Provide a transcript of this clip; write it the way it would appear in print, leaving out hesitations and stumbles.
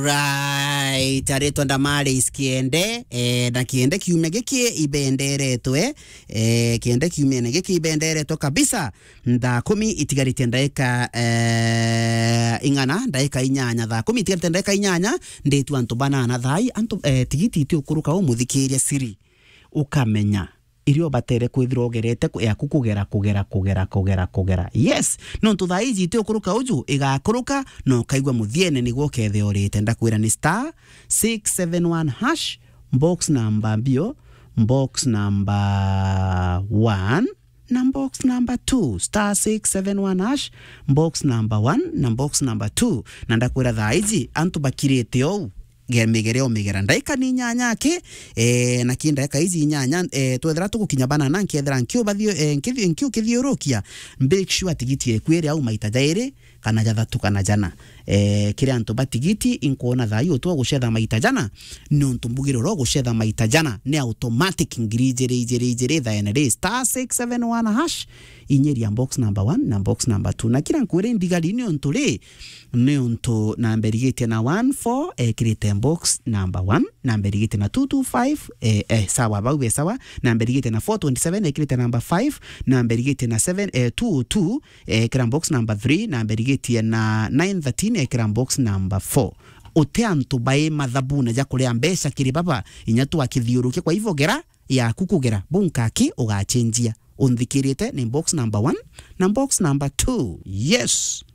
Right, aretwa ndamari iskiende na kiende kiume giki ibenderetwe kiende kiume na giki ibenderetwe kabisa nda 10 itigarite ndaika ingana ndaika inyanya tha 10 itigarite ndaika inyanya ndetu antu banana thai antu tigiti ti ukuruka umuthikiria siri ukamenya irio batere kwithira ogerete ya kugera yes no ntu thai jite ukuruka uju igakuruka no kaigwa muthiene niguo kethe orite ndakwira ni star 671 hash box number bio box number 1 na box number 2 star 671 hash box number 1 na box number 2 na ndakwira thai antu bakirite ou migere omigera ndaika ni nyanya ke na kindaika hizi nyanya twethera tugukinya banana nkethera nkio bathio nkio kithiurukia make sure tigiti ekwere au maita jairi kana jathatu kana jana kire antu batigiti inkona thayo to gucetha maita jana no ntumbugiro ro gucetha maita jana ni automatic ngiri thaene star 671 hash inyeri box number 1 na box number 2 na kira nkwire ndigari ni onturi ni onto number gate na 14 kirite box number 1 number gate na 225 sawa bawe sawa number gate na 427 kirite number 5 number gate na 722 kira box number 3 number gate na 913 kira box number 4 ote antu bae mathabuna ja kuria mbeca kiri baba inyatu akithiuruke kwa hivyo gera ya kukugera bunkaki ugachenjia unthikirite ni box number 1 na box number 2 yes